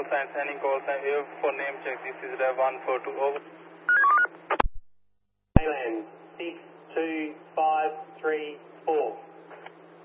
sign, signing call sign, for name check, this is Rev 142, over. Thailand 6253 4.